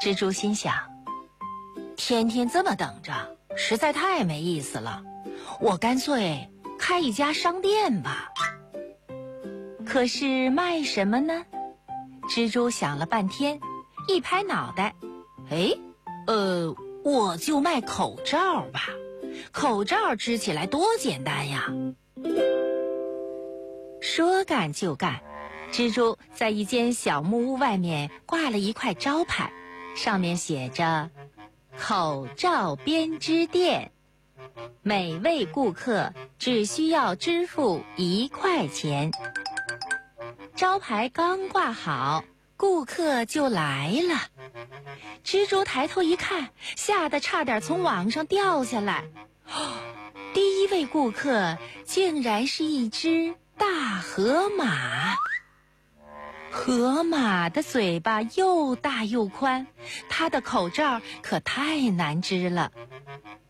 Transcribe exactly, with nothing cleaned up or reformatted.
蜘蛛心想，天天这么等着，实在太没意思了，我干脆开一家商店吧。可是卖什么呢？蜘蛛想了半天，一拍脑袋，哎，呃，我就卖口罩吧，口罩织起来多简单呀。说干就干，蜘蛛在一间小木屋外面挂了一块招牌，上面写着口罩编织店，每位顾客只需要支付一块钱。招牌刚挂好，顾客就来了。蜘蛛抬头一看，吓得差点从网上掉下来。哦，第一位顾客竟然是一只大河马。河马的嘴巴又大又宽，它的口罩可太难织了。